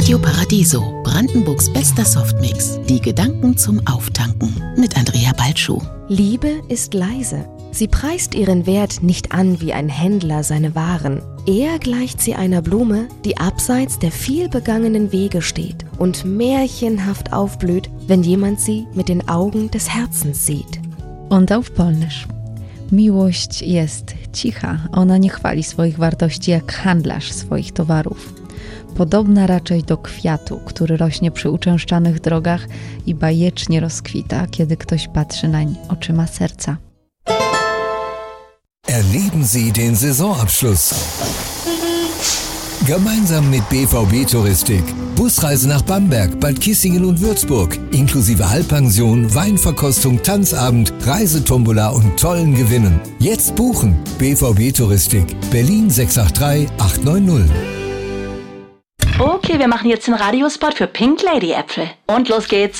Radio Paradiso, Brandenburgs bester Softmix. Die Gedanken zum Auftanken mit Andrea Balschuh. Liebe ist leise. Sie preist ihren Wert nicht an wie ein Händler seine Waren. Eher gleicht sie einer Blume, die abseits der vielbegangenen Wege steht und märchenhaft aufblüht, wenn jemand sie mit den Augen des Herzens sieht. On dał w Polnisch. Miłość jest cicha, ona nie chwali swoich wartości jak handlarz swoich towarów. Podobna raczej do kwiatu, który rośnie przy uczęszczanych drogach i bajecznie rozkwita, kiedy ktoś patrzy nań oczyma serca. Erleben Sie den Saisonabschluss. Gemeinsam mit BVB Touristik. Busreise nach Bamberg, Bad Kissingen und Würzburg. Inklusive Halbpension, Weinverkostung, Tanzabend, Reisetombola und tollen Gewinnen. Jetzt buchen. BVB Touristik. Berlin 683 890. Okay, wir machen jetzt den Radiospot für Pink Lady Äpfel. Und los geht's.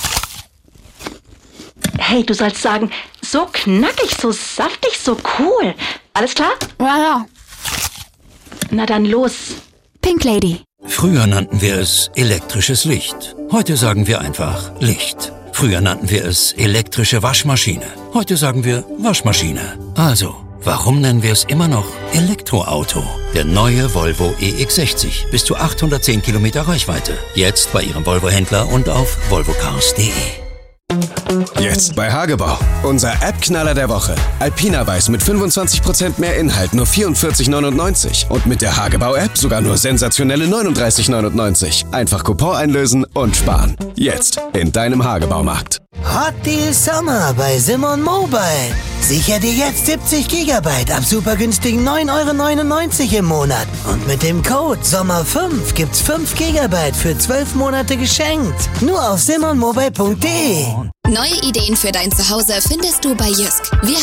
Hey, du sollst sagen, so knackig, so saftig, so cool. Alles klar? Ja. Na dann los. Pink Lady. Früher nannten wir es elektrisches Licht. Heute sagen wir einfach Licht. Früher nannten wir es elektrische Waschmaschine. Heute sagen wir Waschmaschine. Also, warum nennen wir es immer noch Elektroauto? Der neue Volvo EX60. Bis zu 810 Kilometer Reichweite. Jetzt bei Ihrem Volvo-Händler und auf volvocars.de. Jetzt bei Hagebau. Unser App-Knaller der Woche. Alpina Weiß mit 25% mehr Inhalt, nur 44,99. Und mit der Hagebau-App sogar nur sensationelle 39,99. Einfach Coupon einlösen und sparen. Jetzt in deinem Hagebaumarkt. Hot Deal Sommer bei Simon Mobile. Sicher dir jetzt 70 GB ab super günstigen 9,99 € im Monat. Und mit dem Code SOMMER5 gibt's 5 GB für 12 Monate geschenkt. Nur auf simonmobile.de. Neue Ideen für dein Zuhause findest du bei Jysk. Wir